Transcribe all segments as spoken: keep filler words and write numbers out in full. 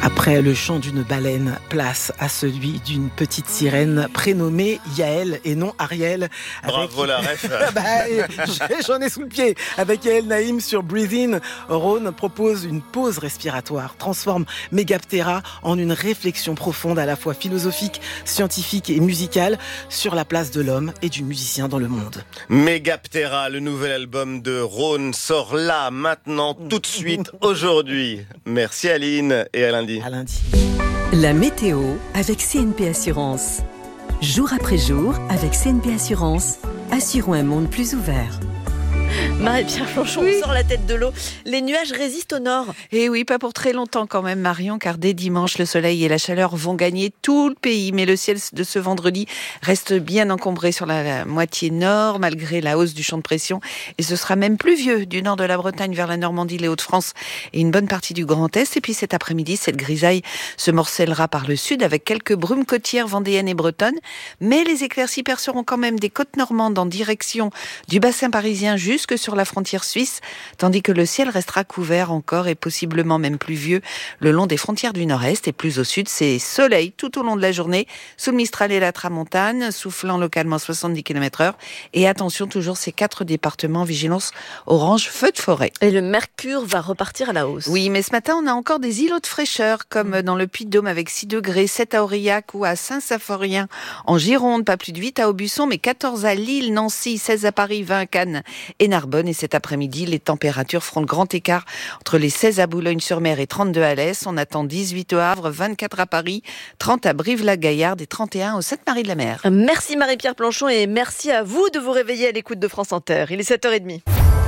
Après le chant d'une baleine, place à celui d'une petite sirène prénommée Yael et non Ariel. Avec... Bravo la ref. bah, j'en ai sous le pied. Avec Yael Naïm sur Breathe In, Rhône propose une pause respiratoire, transforme Megaptera en une réflexion profonde à la fois philosophique, scientifique et musicale sur la place de l'homme et du musicien dans le monde. Megaptera, le nouvel album de Rhône sort là, maintenant, tout de suite, aujourd'hui. Merci Aline et à lundi. À lundi. La météo avec C N P Assurance. Jour après jour, avec C N P Assurance, assurons un monde plus ouvert. Marie-Pierre Planchon, oui. Sort la tête de l'eau. Les nuages résistent au nord. Et oui, pas pour très longtemps quand même, Marion, car dès dimanche, le soleil et la chaleur vont gagner tout le pays. Mais le ciel de ce vendredi reste bien encombré sur la, la moitié nord, malgré la hausse du champ de pression. Et ce sera même pluvieux du nord de la Bretagne vers la Normandie, les Hauts-de-France et une bonne partie du Grand Est. Et puis cet après-midi, cette grisaille se morcellera par le sud avec quelques brumes côtières vendéennes et bretonnes. Mais les éclaircies perceront quand même des côtes normandes en direction du bassin parisien jusque sur la frontière suisse, tandis que le ciel restera couvert encore et possiblement même pluvieux le long des frontières du nord-est. Et plus au sud, c'est soleil tout au long de la journée, sous le Mistral et la Tramontane, soufflant localement soixante-dix kilomètres heure. Et attention, toujours ces quatre départements, vigilance orange, feu de forêt. Et le mercure va repartir à la hausse. Oui, mais ce matin, on a encore des îlots de fraîcheur, comme dans le Puy-de-Dôme avec six degrés, sept à Aurillac ou à Saint-Symphorien, en Gironde, pas plus de huit à Aubusson, mais quatorze à Lille, Nancy, seize à Paris, vingt à Cannes et Narbonne. Et cet après-midi, les températures feront le grand écart entre les seize à Boulogne-sur-Mer et trente-deux à l'Est. On attend dix-huit au Havre, vingt-quatre à Paris, trente à Brive-la-Gaillarde et trente et un au Sainte-Marie-de-la-Mer. Merci Marie-Pierre Planchon et merci à vous de vous réveiller à l'écoute de France Inter. Il est sept heures trente.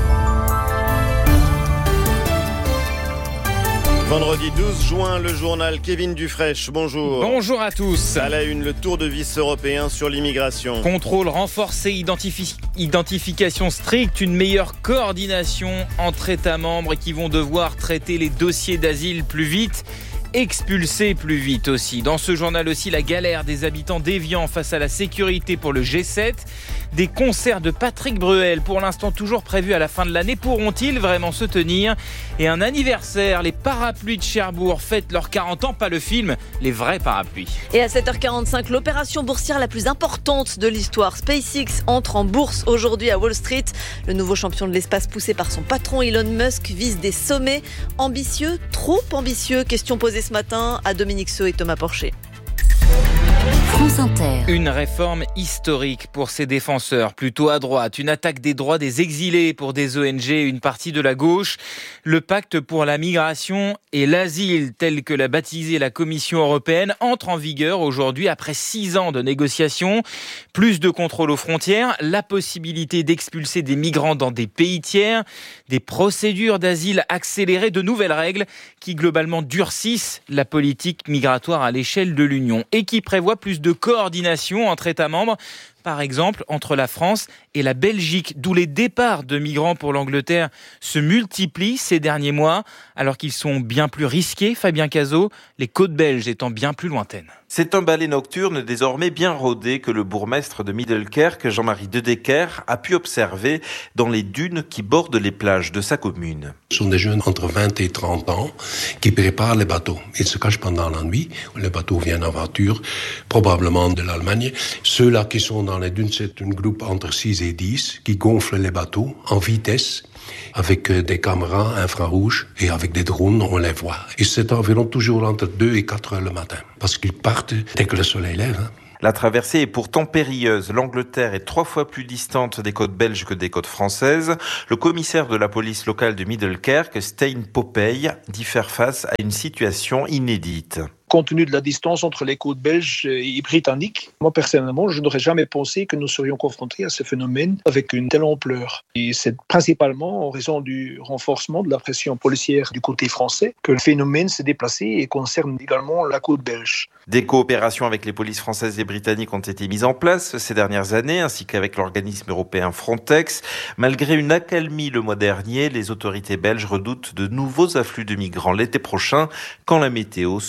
Vendredi douze juin, le journal Kevin Dufresne, bonjour. Bonjour à tous. À la une, le tour de vis européen sur l'immigration. Contrôle renforcé, identifi- identification stricte, une meilleure coordination entre États membres qui vont devoir traiter les dossiers d'asile plus vite. Expulsés plus vite aussi. Dans ce journal aussi, la galère des habitants d'Évian face à la sécurité pour le G sept. Des concerts de Patrick Bruel, pour l'instant toujours prévus à la fin de l'année, pourront-ils vraiment se tenir ? Et un anniversaire, les parapluies de Cherbourg fêtent leurs quarante ans, pas le film, les vrais parapluies. Et à sept heures quarante-cinq, l'opération boursière la plus importante de l'histoire. SpaceX entre en bourse aujourd'hui à Wall Street. Le nouveau champion de l'espace poussé par son patron Elon Musk vise des sommets ambitieux, trop ambitieux. Question posée ce matin à Dominique Sceaux et Thomas Porcher. France Inter. Une réforme historique pour ses défenseurs, plutôt à droite. Une attaque des droits des exilés pour des O N G et une partie de la gauche. Le pacte pour la migration et l'asile, tel que l'a baptisé la Commission européenne, entre en vigueur aujourd'hui après six ans de négociations. Plus de contrôle aux frontières, la possibilité d'expulser des migrants dans des pays tiers, des procédures d'asile accélérées, de nouvelles règles qui globalement durcissent la politique migratoire à l'échelle de l'Union et qui prévoient plus de coordination entre États membres, par exemple entre la France et la Belgique, d'où les départs de migrants pour l'Angleterre se multiplient ces derniers mois, alors qu'ils sont bien plus risqués, Fabien Cazot, les côtes belges étant bien plus lointaines. C'est un ballet nocturne désormais bien rodé que le bourgmestre de Middelkerk, Jean-Marie Dedecker, a pu observer dans les dunes qui bordent les plages de sa commune. Ce sont des jeunes entre vingt et trente ans qui préparent les bateaux. Ils se cachent pendant la nuit. Les bateaux viennent en voiture, probablement de l'Allemagne. Ceux-là qui sont dans les dunes, c'est un groupe entre six et dix qui gonflent les bateaux en vitesse avec des caméras infrarouges et avec des drones, on les voit. Et c'est environ toujours entre deux et quatre heures le matin, parce qu'ils partent dès que le soleil lève. Hein. La traversée est pourtant périlleuse. L'Angleterre est trois fois plus distante des côtes belges que des côtes françaises. Le commissaire de la police locale de Middelkerk, Stein Popey, dit faire face à une situation inédite. Compte tenu de la distance entre les côtes belges et britanniques, moi personnellement, je n'aurais jamais pensé que nous serions confrontés à ce phénomène avec une telle ampleur. Et c'est principalement en raison du renforcement de la pression policière du côté français que le phénomène s'est déplacé et concerne également la côte belge. Des coopérations avec les polices françaises et britanniques ont été mises en place ces dernières années, ainsi qu'avec l'organisme européen Frontex. Malgré une accalmie le mois dernier, les autorités belges redoutent de nouveaux afflux de migrants l'été prochain, quand la météo se montrera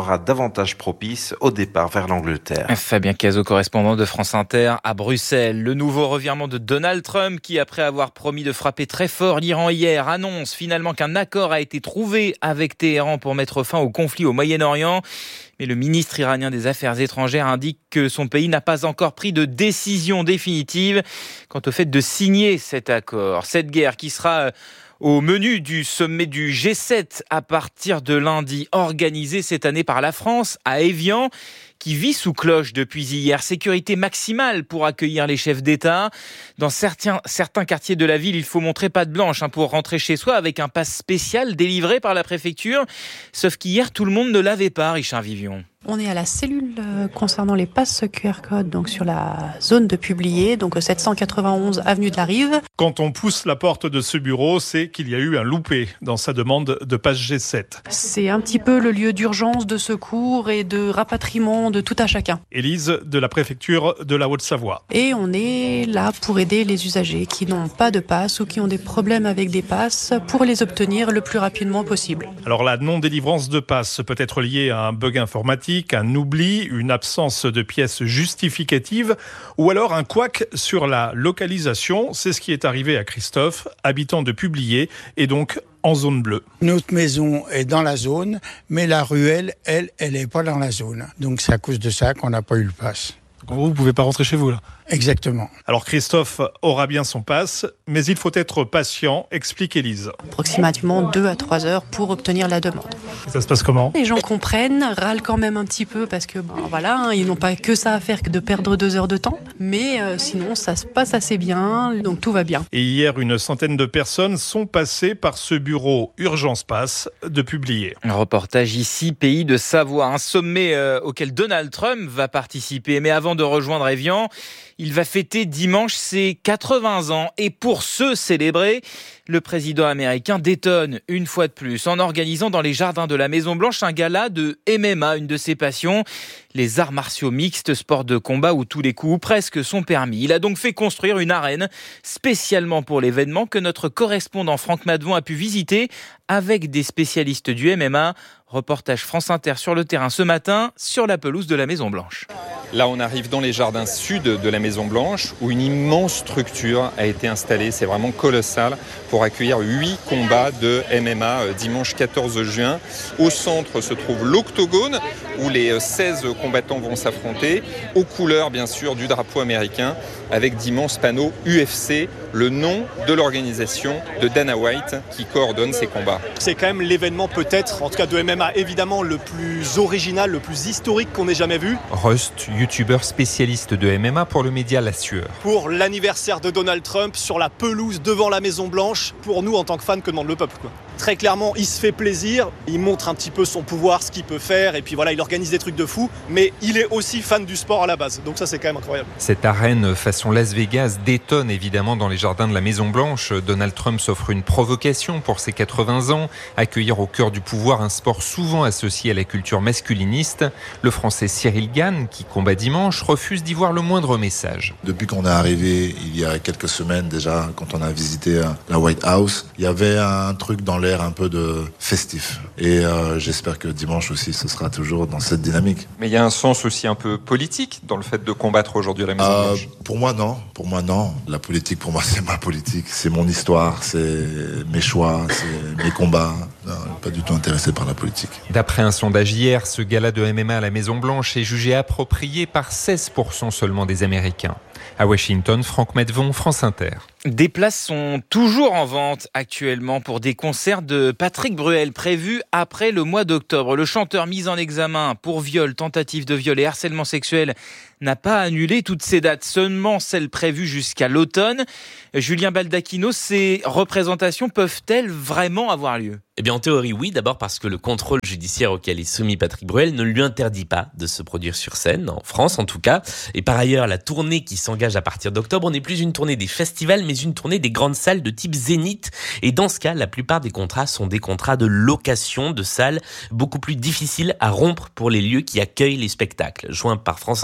sera davantage propice au départ vers l'Angleterre. Fabien Cazot, correspondant de France Inter à Bruxelles. Le nouveau revirement de Donald Trump qui, après avoir promis de frapper très fort l'Iran hier, annonce finalement qu'un accord a été trouvé avec Téhéran pour mettre fin au conflit au Moyen-Orient. Mais le ministre iranien des Affaires étrangères indique que son pays n'a pas encore pris de décision définitive quant au fait de signer cet accord. Cette guerre qui sera au menu du sommet du G sept à partir de lundi, organisé cette année par la France à Évian, qui vit sous cloche depuis hier. Sécurité maximale pour accueillir les chefs d'État. Dans certains, certains quartiers de la ville, il faut montrer patte blanche hein, pour rentrer chez soi avec un pass spécial délivré par la préfecture. Sauf qu'hier, tout le monde ne l'avait pas, Richard Vivion. On est à la cellule euh, concernant les passes Q R code, donc sur la zone de publier, donc sept cent quatre-vingt-onze avenue de la Rive. Quand on pousse la porte de ce bureau, c'est qu'il y a eu un loupé dans sa demande de passe G sept. C'est un petit peu le lieu d'urgence, de secours et de rapatriement de tout à chacun. Élise de la préfecture de la Haute-Savoie. Et on est là pour aider les usagers qui n'ont pas de passe ou qui ont des problèmes avec des passes pour les obtenir le plus rapidement possible. Alors la non-délivrance de passe peut être liée à un bug informatique, un oubli, une absence de pièces justificatives ou alors un couac sur la localisation. C'est ce qui est arrivé à Christophe, habitant de Publier et donc en zone bleue. Notre maison est dans la zone, mais la ruelle, elle, elle n'est pas dans la zone. Donc c'est à cause de ça qu'on n'a pas eu le pass. Vous ne pouvez pas rentrer chez vous là ? Exactement. Alors Christophe aura bien son pass, mais il faut être patient, explique Élise. Approximativement deux à trois heures pour obtenir la demande. Ça se passe comment ? Les gens comprennent, râlent quand même un petit peu parce que bon, voilà, hein, ils n'ont pas que ça à faire que de perdre deux heures de temps, mais euh, sinon ça se passe assez bien, donc tout va bien. Et hier, une centaine de personnes sont passées par ce bureau Urgence Pass de Publier. Un reportage ici, pays de Savoie, un sommet euh, auquel Donald Trump va participer, mais avant de rejoindre Évian, il va fêter dimanche ses quatre-vingts ans et pour se célébrer, le président américain détonne une fois de plus en organisant dans les jardins de la Maison-Blanche un gala de M M A, une de ses passions, les arts martiaux mixtes, sport de combat où tous les coups ou presque sont permis. Il a donc fait construire une arène spécialement pour l'événement que notre correspondant Franck Madvon a pu visiter avec des spécialistes du M M A. Reportage France Inter sur le terrain ce matin sur la pelouse de la Maison-Blanche. Là, on arrive dans les jardins sud de la Maison-Blanche où une immense structure a été installée. C'est vraiment colossal pour accueillir huit combats de M M A dimanche quatorze juin. Au centre se trouve l'octogone où les seize combattants vont s'affronter aux couleurs, bien sûr, du drapeau américain avec d'immenses panneaux U F C, le nom de l'organisation de Dana White qui coordonne ces combats. C'est quand même l'événement peut-être, en tout cas de M M A, évidemment le plus original, le plus historique qu'on ait jamais vu. Rust, youtubeur spécialiste de M M A pour le média La Sueur. Pour l'anniversaire de Donald Trump sur la pelouse devant la Maison Blanche, pour nous en tant que fans, que demande le peuple, quoi. Très clairement, il se fait plaisir, il montre un petit peu son pouvoir, ce qu'il peut faire, et puis voilà, il organise des trucs de fou, mais il est aussi fan du sport à la base, donc ça c'est quand même incroyable. Cette arène façon Las Vegas détonne évidemment dans les jardins de la Maison Blanche. Donald Trump s'offre une provocation pour ses quatre-vingts ans, accueillir au cœur du pouvoir un sport souvent associé à la culture masculiniste. Le Français Cyril Gane, qui combat dimanche, refuse d'y voir le moindre message. Depuis qu'on est arrivé il y a quelques semaines déjà, quand on a visité la White House, il y avait un truc dans l'air un peu de festif. Et euh, j'espère que dimanche aussi, ce sera toujours dans cette dynamique. Mais il y a un sens aussi un peu politique dans le fait de combattre aujourd'hui à la Maison Blanche. Euh, pour moi, non. Pour moi, non. La politique, pour moi, c'est ma politique. C'est mon histoire, c'est mes choix, c'est mes combats. Non, je ne suis pas du tout intéressé par la politique. D'après un sondage hier, ce gala de M M A à la Maison Blanche est jugé approprié par seize pour cent seulement des Américains. À Washington, Franck Madvon, France Inter. Des places sont toujours en vente actuellement pour des concerts de Patrick Bruel prévus après le mois d'octobre. Le chanteur mis en examen pour viol, tentative de viol et harcèlement sexuel n'a pas annulé toutes ces dates, seulement celles prévues jusqu'à l'automne. Julien Baldacchino, ces représentations peuvent-elles vraiment avoir lieu ? Eh bien, en théorie, oui. D'abord parce que le contrôle judiciaire auquel est soumis Patrick Bruel ne lui interdit pas de se produire sur scène, en France en tout cas. Et par ailleurs, la tournée qui s'engage à partir d'octobre n'est plus une tournée des festivals, mais une tournée des grandes salles de type Zénith. Et dans ce cas, la plupart des contrats sont des contrats de location de salles, beaucoup plus difficiles à rompre pour les lieux qui accueillent les spectacles. Joint par France Inter,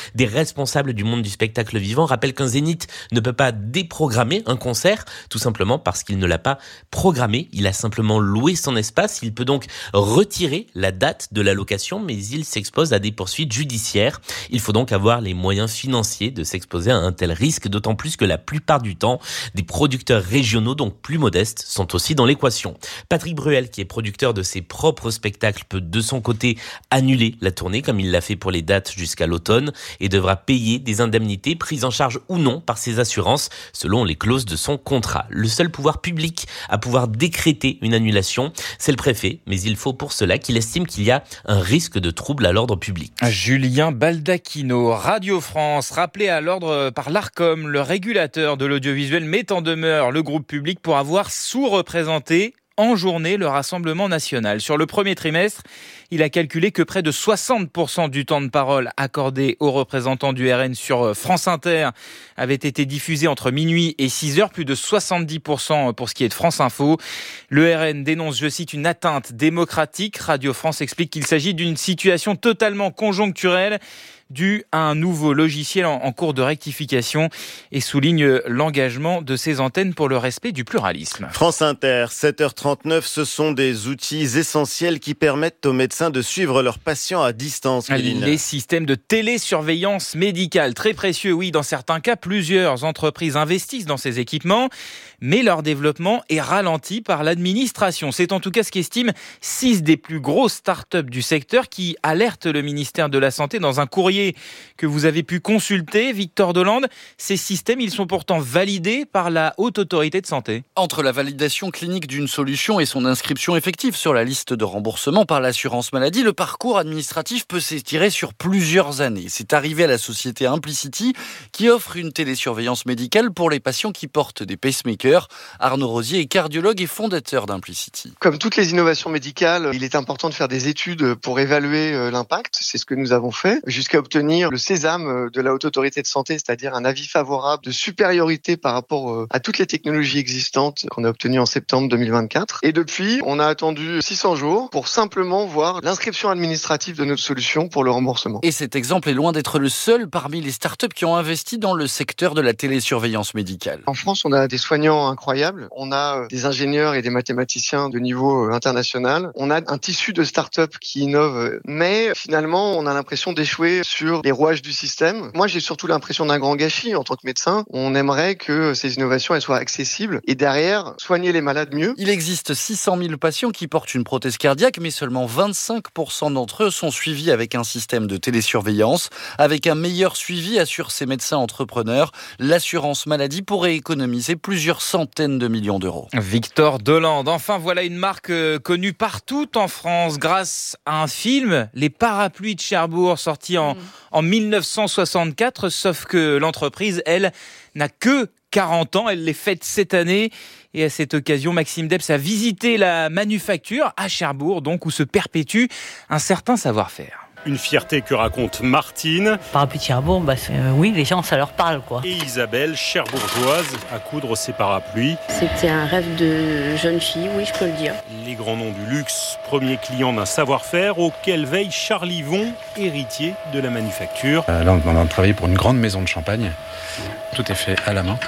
des responsables du monde du spectacle vivant rappellent qu'un zénith ne peut pas déprogrammer un concert, tout simplement parce qu'il ne l'a pas programmé. Il a simplement loué son espace. Il peut donc retirer la date de la location, mais il s'expose à des poursuites judiciaires. Il faut donc avoir les moyens financiers de s'exposer à un tel risque, d'autant plus que la plupart du temps, des producteurs régionaux, donc plus modestes, sont aussi dans l'équation. Patrick Bruel, qui est producteur de ses propres spectacles, peut de son côté annuler la tournée, comme il l'a fait pour les dates jusqu'à l'automne, et devra payer des indemnités prises en charge ou non par ses assurances, selon les clauses de son contrat. Le seul pouvoir public à pouvoir décréter une annulation, c'est le préfet, mais il faut pour cela qu'il estime qu'il y a un risque de trouble à l'ordre public. Julien Baldacchino, Radio France, rappelé à l'ordre par l'Arcom, le régulateur de l'audiovisuel met en demeure le groupe public pour avoir sous-représenté en journée le Rassemblement national. Sur le premier trimestre, il a calculé que près de soixante pour cent du temps de parole accordé aux représentants du R N sur France Inter avait été diffusé entre minuit et six heures, plus de soixante-dix pour cent pour ce qui est de France Info. Le R N dénonce, je cite, une atteinte démocratique. Radio France explique qu'il s'agit d'une situation totalement conjoncturelle dû à un nouveau logiciel en cours de rectification et souligne l'engagement de ses antennes pour le respect du pluralisme. France Inter, sept heures trente-neuf, ce sont des outils essentiels qui permettent aux médecins de suivre leurs patients à distance. Kéline. Les systèmes de télésurveillance médicale, très précieux, oui, dans certains cas, plusieurs entreprises investissent dans ces équipements, mais leur développement est ralenti par l'administration. C'est en tout cas ce qu'estiment six des plus grosses start-up du secteur qui alertent le ministère de la Santé dans un courrier que vous avez pu consulter, Victor Delande. Ces systèmes, ils sont pourtant validés par la Haute Autorité de Santé. Entre la validation clinique d'une solution et son inscription effective sur la liste de remboursement par l'assurance maladie, le parcours administratif peut s'étirer sur plusieurs années. C'est arrivé à la société Implicity qui offre une télésurveillance médicale pour les patients qui portent des pacemakers. Arnaud Rosier est cardiologue et fondateur d'Implicity. Comme toutes les innovations médicales, il est important de faire des études pour évaluer l'impact. C'est ce que nous avons fait, jusqu'à obtenir le sésame de la Haute Autorité de Santé, c'est-à-dire un avis favorable de supériorité par rapport à toutes les technologies existantes qu'on a obtenu en septembre deux mille vingt-quatre. Et depuis, on a attendu six cents jours pour simplement voir l'inscription administrative de notre solution pour le remboursement. Et cet exemple est loin d'être le seul parmi les startups qui ont investi dans le secteur de la télésurveillance médicale. En France, on a des soignants incroyables, on a des ingénieurs et des mathématiciens de niveau international, on a un tissu de startups qui innovent, mais finalement, on a l'impression d'échouer sur les rouages du système. Moi, j'ai surtout l'impression d'un grand gâchis en tant que médecin. On aimerait que ces innovations elles soient accessibles et derrière, soigner les malades mieux. Il existe six cent mille patients qui portent une prothèse cardiaque, mais seulement vingt-cinq pour cent d'entre eux sont suivis avec un système de télésurveillance. Avec un meilleur suivi, assurent ces médecins entrepreneurs, l'assurance maladie pourrait économiser plusieurs centaines de millions d'euros. Victor Delande. Enfin, voilà une marque connue partout en France grâce à un film, Les Parapluies de Cherbourg, sorti en, mmh. en mille neuf cent soixante-quatre, sauf que l'entreprise, elle, n'a que quarante ans. Elle les fête cette année. Et à cette occasion, Maxime Debs a visité la manufacture à Cherbourg, donc où se perpétue un certain savoir-faire. Une fierté que raconte Martine. Parapluie de Cherbourg, bah euh, oui, les gens, ça leur parle, quoi. Et Isabelle, cherbourgeoise, à coudre ses parapluies. C'était un rêve de jeune fille, oui, je peux le dire. Les grands noms du luxe, premier client d'un savoir-faire auquel veille Charles Yvon, héritier de la manufacture. Euh, là, on demande de travailler pour une grande maison de champagne. Tout est fait à la main.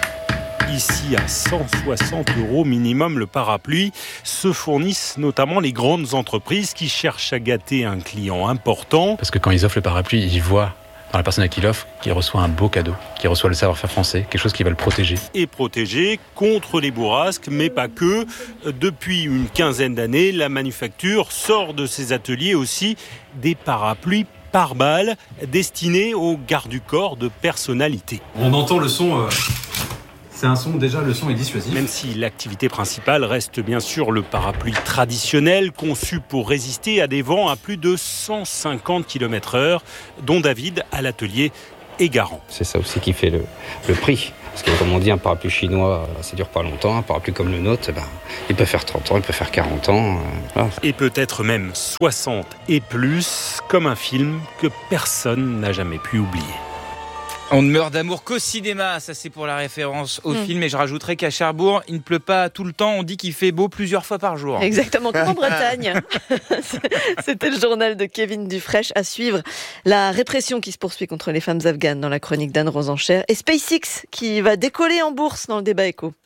Ici, à cent soixante euros minimum le parapluie, se fournissent notamment les grandes entreprises qui cherchent à gâter un client important. Parce que quand ils offrent le parapluie, ils voient dans la personne à qui il offre qu'il reçoit un beau cadeau, qu'il reçoit le savoir-faire français, quelque chose qui va le protéger. Et protéger contre les bourrasques, mais pas que. Depuis une quinzaine d'années, la manufacture sort de ses ateliers aussi des parapluies par balle destinés aux gardes du corps de personnalité. On entend le son... Euh... C'est un son, déjà le son est dissuasif. Même si l'activité principale reste bien sûr le parapluie traditionnel, conçu pour résister à des vents à plus de cent cinquante kilomètres heure, dont David, à l'atelier, est garant. C'est ça aussi qui fait le, le prix. Parce que comme on dit, un parapluie chinois, ça dure pas longtemps. Un parapluie comme le nôtre, ben, il peut faire trente ans, il peut faire quarante ans. Euh, voilà. Et peut-être même soixante et plus, comme un film que personne n'a jamais pu oublier. On ne meurt d'amour qu'au cinéma, ça c'est pour la référence au mmh. film. Et je rajouterai qu'à Cherbourg, il ne pleut pas tout le temps, on dit qu'il fait beau plusieurs fois par jour. Exactement, comme en Bretagne. C'était le journal de Kevin Dufraîche. À suivre, la répression qui se poursuit contre les femmes afghanes dans la chronique d'Anne Rosencher. Et SpaceX qui va décoller en bourse dans le débat éco.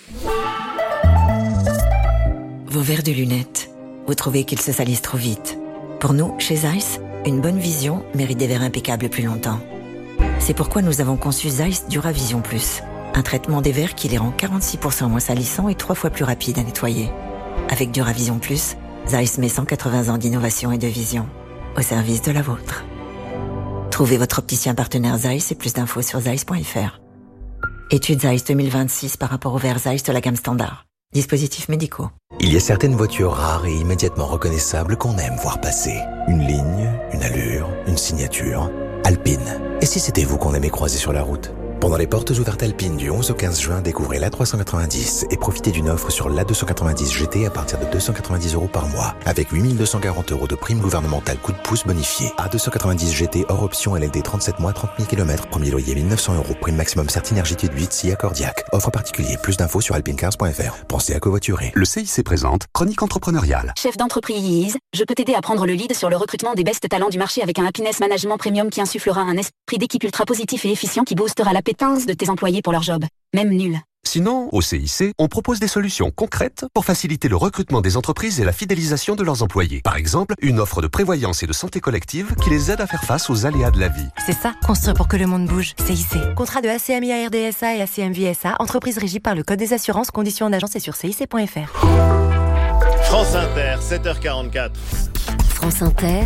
Vos verres de lunettes, vous trouvez qu'ils se salissent trop vite. Pour nous, chez Zeiss, une bonne vision mérite des verres impeccables plus longtemps. C'est pourquoi nous avons conçu Zeiss Duravision Plus, un traitement des verres qui les rend quarante-six pour cent moins salissants et trois fois plus rapides à nettoyer. Avec Duravision Plus, Zeiss met cent quatre-vingts ans d'innovation et de vision au service de la vôtre. Trouvez votre opticien partenaire Zeiss et plus d'infos sur zeiss point f r. Étude Zeiss deux mille vingt-six par rapport aux verres Zeiss de la gamme standard. Dispositifs médicaux. Il y a certaines voitures rares et immédiatement reconnaissables qu'on aime voir passer. Une ligne, une allure, une signature. Alpine. Et si c'était vous qu'on aimait croiser sur la route ? Pendant les portes ouvertes Alpine du onze au quinze juin, découvrez l'A trois cent quatre-vingt-dix et profitez d'une offre sur l'A deux cent quatre-vingt-dix G T à partir de deux cent quatre-vingt-dix euros par mois, avec huit mille deux cent quarante euros de prime gouvernementale coup de pouce bonifié. A deux cent quatre-vingt-dix G T hors option L L D trente-sept mois, trente mille kilomètres, premier loyer mille neuf cents euros, prime maximum Certinergie de huit si accordiaque. Offre particulier, plus d'infos sur alpinecars point f r. Pensez à covoiturer. Le C I C présente Chronique entrepreneuriale. Chef d'entreprise, je peux t'aider à prendre le lead sur le recrutement des best talents du marché avec un Happiness Management Premium qui insufflera un esprit d'équipe ultra positif et efficient qui boostera l'appétence de tes employés pour leur job, même nul. Sinon, au C I C, on propose des solutions concrètes pour faciliter le recrutement des entreprises et la fidélisation de leurs employés. Par exemple, une offre de prévoyance et de santé collective qui les aide à faire face aux aléas de la vie. C'est ça, construire pour que le monde bouge. C I C. Contrat de A C M I A R D S A et A C M V S A, entreprise régie par le Code des assurances, conditions en agence et sur C I C point f r. France Inter, sept heures quarante-quatre. France Inter,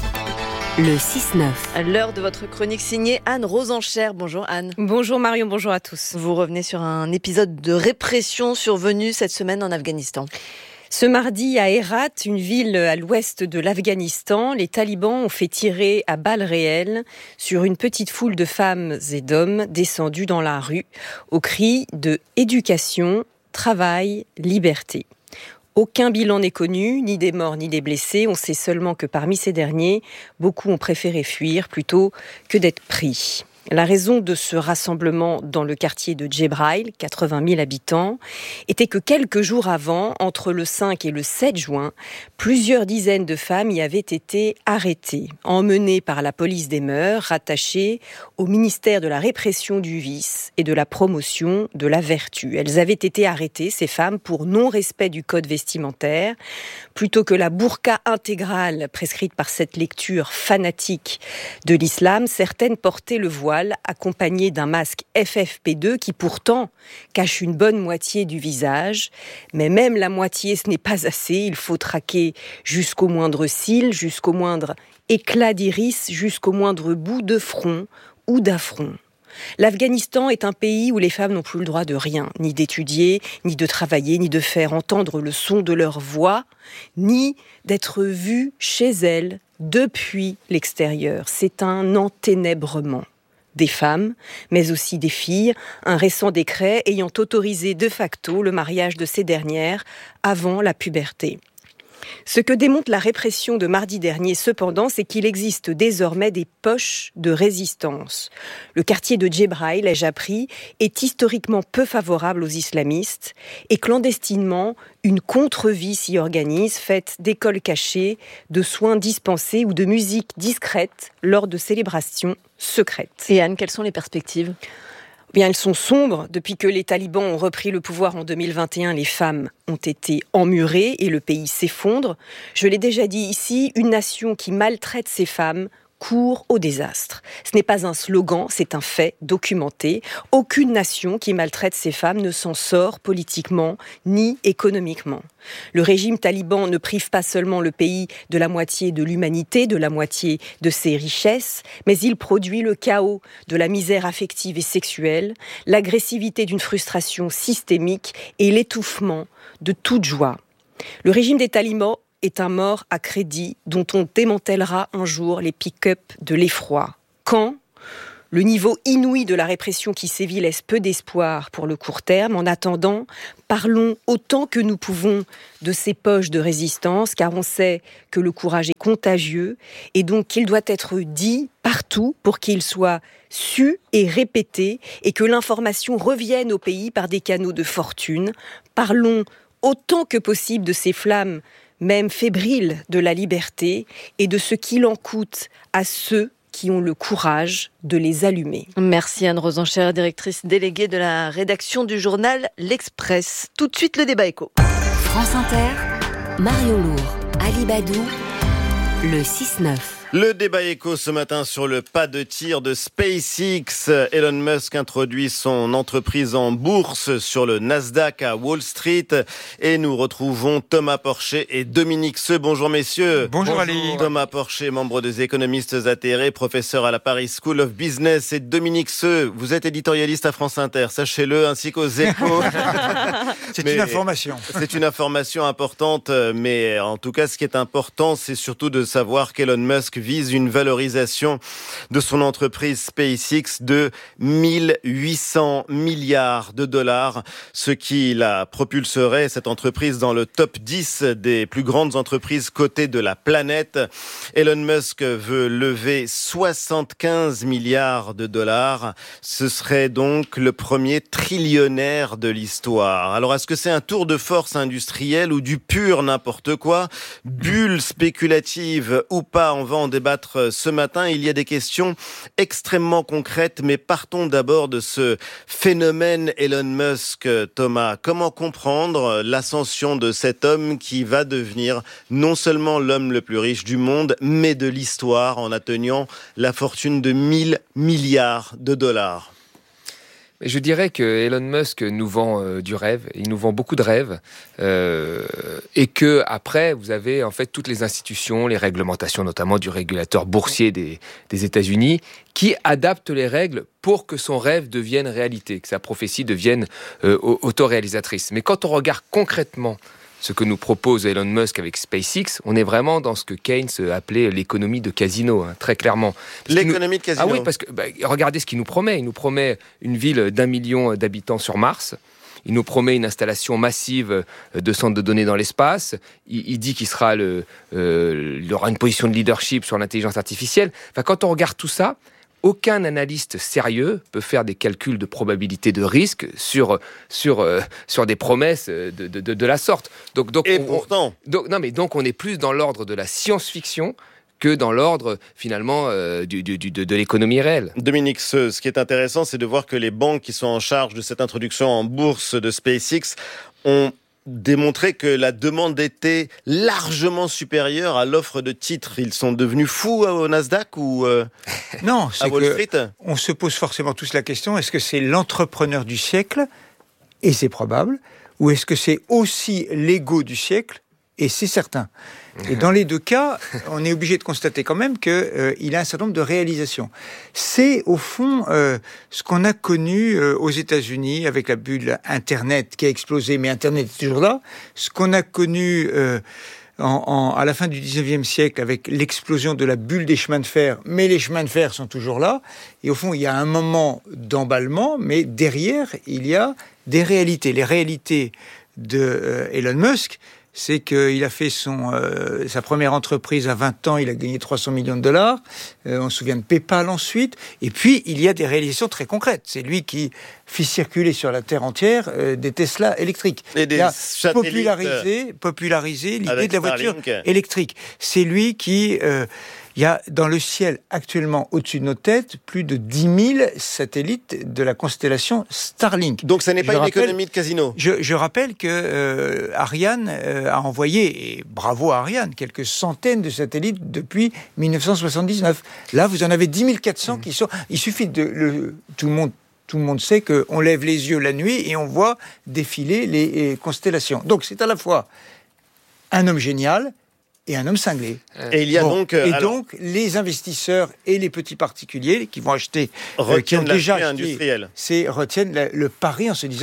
le six neuf. À l'heure de votre chronique signée Anne Rosencher. Bonjour Anne. Bonjour Marion, bonjour à tous. Vous revenez sur un épisode de répression survenu cette semaine en Afghanistan. Ce mardi, à Herat, une ville à l'ouest de l'Afghanistan, les talibans ont fait tirer à balles réelles sur une petite foule de femmes et d'hommes descendus dans la rue au cri de « éducation, travail, liberté ». Aucun bilan n'est connu, ni des morts ni des blessés. On sait seulement que parmi ces derniers, beaucoup ont préféré fuir plutôt que d'être pris. La raison de ce rassemblement dans le quartier de Djebraïl, quatre-vingt mille habitants, était que quelques jours avant, entre le cinq et le sept juin, plusieurs dizaines de femmes y avaient été arrêtées, emmenées par la police des mœurs, rattachée au ministère de la répression du vice et de la promotion de la vertu. Elles avaient été arrêtées, ces femmes, pour non-respect du code vestimentaire. Plutôt que la burqa intégrale prescrite par cette lecture fanatique de l'islam, certaines portaient le voile accompagné d'un masque F F P deux qui pourtant cache une bonne moitié du visage. Mais même la moitié, ce n'est pas assez. Il faut traquer jusqu'au moindre cil, jusqu'au moindre éclat d'iris, jusqu'au moindre bout de front ou d'affront. L'Afghanistan est un pays où les femmes n'ont plus le droit de rien, ni d'étudier, ni de travailler, ni de faire entendre le son de leur voix, ni d'être vues chez elles depuis l'extérieur. C'est un enténèbrement. Des femmes, mais aussi des filles, un récent décret ayant autorisé de facto le mariage de ces dernières avant la puberté. Ce que démontre la répression de mardi dernier, cependant, c'est qu'il existe désormais des poches de résistance. Le quartier de Djebraïl, ai-je appris, est historiquement peu favorable aux islamistes et clandestinement, une contre-vie s'y organise, faite d'écoles cachées, de soins dispensés ou de musique discrète lors de célébrations secrètes. Et Anne, quelles sont les perspectives ? Bien, elles sont sombres. Depuis que les talibans ont repris le pouvoir en deux mille vingt et un, les femmes ont été emmurées et le pays s'effondre. Je l'ai déjà dit ici, une nation qui maltraite ses femmes court au désastre. Ce n'est pas un slogan, c'est un fait documenté. Aucune nation qui maltraite ses femmes ne s'en sort politiquement ni économiquement. Le régime taliban ne prive pas seulement le pays de la moitié de l'humanité, de la moitié de ses richesses, mais il produit le chaos de la misère affective et sexuelle, l'agressivité d'une frustration systémique et l'étouffement de toute joie. Le régime des talibans est un mort à crédit dont on démantèlera un jour les pick-up de l'effroi. Quand ? Le niveau inouï de la répression qui sévit laisse peu d'espoir pour le court terme. En attendant, parlons autant que nous pouvons de ces poches de résistance, car on sait que le courage est contagieux et donc qu'il doit être dit partout pour qu'il soit su et répété et que l'information revienne au pays par des canaux de fortune. Parlons autant que possible de ces flammes, même fébriles, de la liberté et de ce qu'il en coûte à ceux qui ont le courage de les allumer. Merci Anne Rosencher, directrice déléguée de la rédaction du journal L'Express. Tout de suite, le débat éco. France Inter, Mario Lourd, Ali Badou, le six neuf. Le débat éco ce matin sur le pas de tir de SpaceX. Elon Musk introduit son entreprise en bourse sur le Nasdaq à Wall Street. Et nous retrouvons Thomas Porcher et Dominique Seux. Bonjour messieurs. Bonjour, Bonjour Ali. Thomas Porcher, membre des économistes atterrés, professeur à la Paris School of Business. Et Dominique Seux, vous êtes éditorialiste à France Inter, sachez-le, ainsi qu'aux Échos. C'est mais une information. C'est une information importante, mais en tout cas, ce qui est important, c'est surtout de savoir qu'Elon Musk vise une valorisation de son entreprise SpaceX de mille huit cents milliards de dollars, ce qui la propulserait, cette entreprise, dans le top dix des plus grandes entreprises cotées de la planète. Elon Musk veut lever soixante-quinze milliards de dollars. Ce serait donc le premier trillionnaire de l'histoire. Alors, est-ce que c'est un tour de force industriel ou du pur n'importe quoi? Bulle spéculative ou pas, on va en débattre ce matin. Il y a des questions extrêmement concrètes, mais partons d'abord de ce phénomène Elon Musk. Thomas, comment comprendre l'ascension de cet homme qui va devenir non seulement l'homme le plus riche du monde, mais de l'histoire, en atteignant la fortune de mille milliards de dollars? Je dirais que Elon Musk nous vend euh, du rêve, il nous vend beaucoup de rêves, euh, et que après vous avez en fait toutes les institutions, les réglementations, notamment du régulateur boursier des, des États-Unis, qui adaptent les règles pour que son rêve devienne réalité, que sa prophétie devienne euh, autoréalisatrice. Mais quand on regarde concrètement ce que nous propose Elon Musk avec SpaceX, on est vraiment dans ce que Keynes appelait l'économie de casino, hein, très clairement. Parce l'économie nous... de casino. Ah oui, parce que bah, regardez ce qu'il nous promet. Il nous promet une ville d'un million d'habitants sur Mars. Il nous promet une installation massive de centres de données dans l'espace. Il, il dit qu'il sera le, euh, il aura une position de leadership sur l'intelligence artificielle. Enfin, quand on regarde tout ça, aucun analyste sérieux peut faire des calculs de probabilité de risque sur, sur, euh, sur des promesses de, de, de, de la sorte. Donc, donc, Et on, pourtant donc, non, mais donc on est plus dans l'ordre de la science-fiction que dans l'ordre, finalement, euh, du, du, du, de, de l'économie réelle. Dominique Seux, ce qui est intéressant, c'est de voir que les banques qui sont en charge de cette introduction en bourse de SpaceX ont démontré que la demande était largement supérieure à l'offre de titres. Ils sont devenus fous au Nasdaq ou euh, non, à Wall Street? On se pose forcément tous la question, est-ce que c'est l'entrepreneur du siècle? Et c'est probable. Ou est-ce que c'est aussi l'ego du siècle? Et c'est certain. Et dans les deux cas, on est obligé de constater quand même qu'il euh, a un certain nombre de réalisations. C'est au fond euh, ce qu'on a connu euh, aux États-Unis avec la bulle Internet qui a explosé, mais Internet est toujours là. Ce qu'on a connu euh, en, en, à la fin du dix-neuvième siècle avec l'explosion de la bulle des chemins de fer, mais les chemins de fer sont toujours là. Et au fond, il y a un moment d'emballement, mais derrière, il y a des réalités. Les réalités de euh, Elon Musk, c'est qu'il a fait son, euh, sa première entreprise à vingt ans, il a gagné trois cents millions de dollars. Euh, on se souvient de PayPal ensuite. Et puis, il y a des réalisations très concrètes. C'est lui qui fit circuler sur la Terre entière euh, des Tesla électriques. Et des il a satellites popularisé, popularisé l'idée de la voiture Starlink. électrique. C'est lui qui... Euh, il y a dans le ciel actuellement au-dessus de nos têtes plus de dix mille satellites de la constellation Starlink. Donc ça n'est pas je une rappelle, économie de casino. Je, je rappelle que euh, Ariane euh, a envoyé, et bravo à Ariane, quelques centaines de satellites depuis mille neuf cent soixante-dix-neuf. Là, vous en avez dix mille quatre cents mmh. qui sont... Il suffit de... Le, tout le monde Tout le monde sait qu'on lève les yeux la nuit et on voit défiler les, les constellations. Donc c'est à la fois un homme génial et un homme cinglé. Et il y a bon, donc... Euh, et alors... donc, les investisseurs et les petits particuliers qui vont acheter... Retiennent euh, qui ont déjà acheté, industriel. C'est, retiennent le, le pari en se disant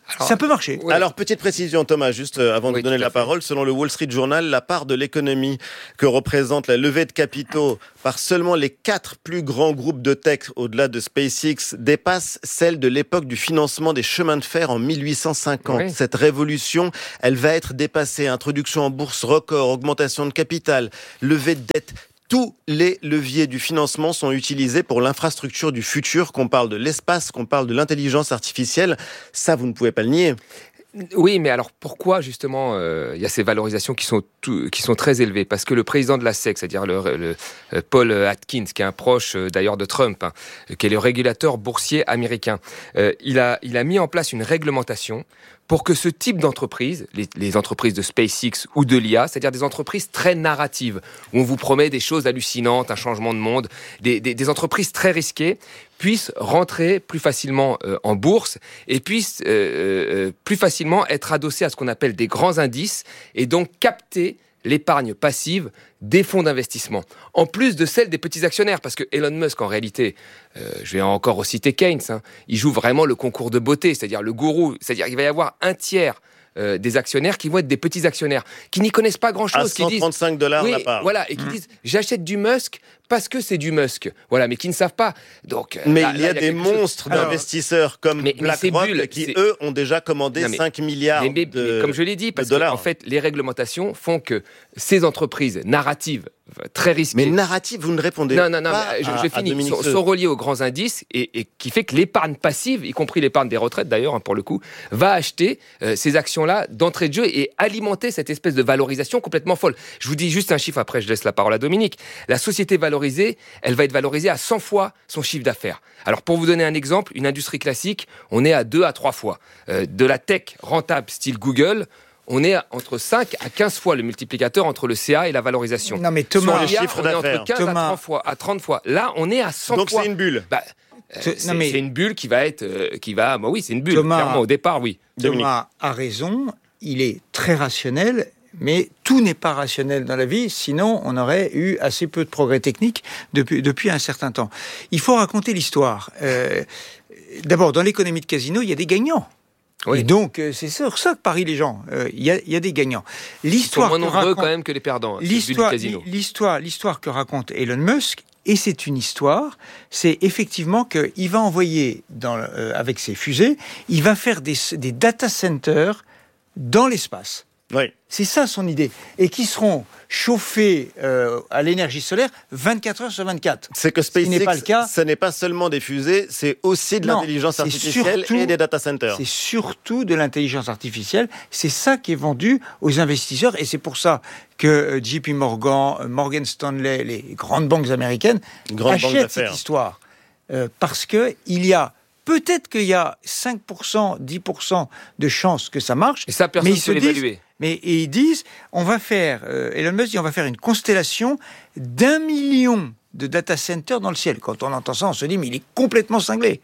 Alors, ça peut marcher. Ouais. Alors, petite précision, Thomas, juste avant oui, de donner la parole. Selon le Wall Street Journal, la part de l'économie que représente la levée de capitaux par seulement les quatre plus grands groupes de tech au-delà de SpaceX dépasse celle de l'époque du financement des chemins de fer en mille huit cent cinquante. Oui. Cette révolution, elle va être dépassée. Introduction en bourse record, augmentation de capital, levée de dette. Tous les leviers du financement sont utilisés pour l'infrastructure du futur, qu'on parle de l'espace, qu'on parle de l'intelligence artificielle. Ça, vous ne pouvez pas le nier. Oui, mais alors pourquoi justement euh, il y a ces valorisations qui sont tout, qui sont très élevées? Parce que le président de la S E C, c'est-à-dire le, le, le Paul Atkins, qui est un proche euh, d'ailleurs de Trump, hein, qui est le régulateur boursier américain, euh, il a il a mis en place une réglementation pour que ce type d'entreprise, les, les entreprises de SpaceX ou de l'I A, c'est-à-dire des entreprises très narratives, où on vous promet des choses hallucinantes, un changement de monde, des, des, des entreprises très risquées, puissent rentrer plus facilement euh, en bourse et puissent euh, euh, plus facilement être adossées à ce qu'on appelle des grands indices et donc capter l'épargne passive des fonds d'investissement, en plus de celle des petits actionnaires, parce que Elon Musk, en réalité, euh, je vais encore citer Keynes, hein, il joue vraiment le concours de beauté, c'est-à-dire le gourou, c'est-à-dire qu'il va y avoir un tiers Euh, des actionnaires qui vont être des petits actionnaires, qui n'y connaissent pas grand-chose, qui disent cent trente-cinq dollars oui, la part. Voilà, et qui mmh. disent j'achète du Musk parce que c'est du Musk, voilà, mais qui ne savent pas. Donc, mais là, il y a, là, il y a des monstres chose... d'investisseurs Alors, comme mais, BlackRock mais qui c'est... eux ont déjà commandé non, mais, cinq milliards mais, mais, de mais comme je l'ai dit, parce que en fait les réglementations font que ces entreprises narratives très risquées. Mais narrative, vous ne répondez non, non, non, pas. Mais je, à, je finis. Sont, sont reliés aux grands indices et, et qui fait que l'épargne passive, y compris l'épargne des retraites d'ailleurs, hein, pour le coup, va acheter euh, ces actions-là d'entrée de jeu et alimenter cette espèce de valorisation complètement folle. Je vous dis juste un chiffre, après je laisse la parole à Dominique. La société valorisée, elle va être valorisée à cent fois son chiffre d'affaires. Alors pour vous donner un exemple, une industrie classique, on est à deux à trois fois. Euh, de la tech rentable style Google, on est entre cinq à quinze fois le multiplicateur entre le C A et la valorisation. Non mais Thomas, sur les chiffres d'affaires, on est entre quinze Thomas. à trente fois, à trente fois. Là, on est à cent Donc fois. Donc c'est une bulle. Bah, euh, c'est, non, mais... c'est une bulle qui va être, euh, qui va, bah oui, c'est une bulle. Thomas, clairement au départ, oui. Thomas a raison. Il est très rationnel. Mais tout n'est pas rationnel dans la vie, sinon on aurait eu assez peu de progrès techniques depuis, depuis un certain temps. Il faut raconter l'histoire. Euh, d'abord, dans l'économie de casino, il y a des gagnants. Oui. Et donc, c'est sur ça que parient les gens. Il euh, y, y a des gagnants. L'histoire Ils sont moins nombreux raconte, quand même que les perdants. Hein, l'histoire, casino. l'histoire, l'histoire que raconte Elon Musk, et c'est une histoire, c'est effectivement qu'il va envoyer, dans, euh, avec ses fusées, il va faire des, des data centers dans l'espace. Oui. C'est ça son idée. Et qui seront chauffés euh, à l'énergie solaire vingt-quatre heures sur vingt-quatre. C'est que SpaceX, ce n'est pas le cas. Ce n'est pas seulement des fusées, c'est aussi de non, l'intelligence artificielle surtout, et des data centers. C'est surtout de l'intelligence artificielle. C'est ça qui est vendu aux investisseurs. Et c'est pour ça que J P Morgan, Morgan Stanley, les grandes banques américaines Grande achètent cette histoire. Euh, parce qu'il y a... Peut-être qu'il y a cinq pour cent, dix pour cent de chances que ça marche. Et ça, personne ne peut l'évaluer. Disent, mais et ils disent, on va faire, euh, Elon Musk dit, on va faire une constellation d'un million de data centers dans le ciel. Quand on entend ça, on se dit, mais il est complètement cinglé.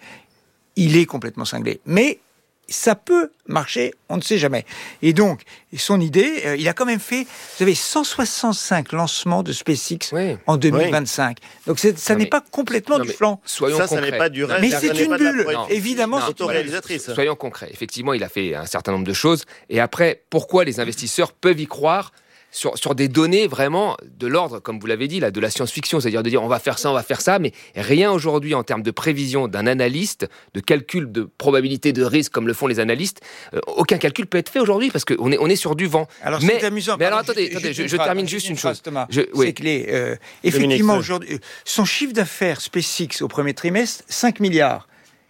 Il est complètement cinglé. Mais ça peut marcher, on ne sait jamais. Et donc, son idée, euh, il a quand même fait, vous savez, cent soixante-cinq lancements de SpaceX oui. en deux mille vingt-cinq. Oui. Donc, c'est, ça non, n'est mais, pas complètement non, du flanc. Soyons ça, concrets. Ça n'est pas du rêve. Mais c'est une bulle. Non, évidemment, c'est auto-réalisatrice. Soyons concrets. Effectivement, il a fait un certain nombre de choses. Et après, pourquoi les investisseurs peuvent y croire Sur, sur des données vraiment de l'ordre, comme vous l'avez dit, là, de la science-fiction, c'est-à-dire de dire on va faire ça, on va faire ça, mais rien aujourd'hui en termes de prévision d'un analyste, de calcul de probabilité de risque comme le font les analystes, euh, aucun calcul peut être fait aujourd'hui parce qu'on est, on est sur du vent. Alors mais, c'est amusant. Mais alors attendez, attendez je, je termine juste une chose. Thomas, je, oui. C'est que les, euh, effectivement aujourd'hui, son chiffre d'affaires SpaceX au premier trimestre, cinq milliards.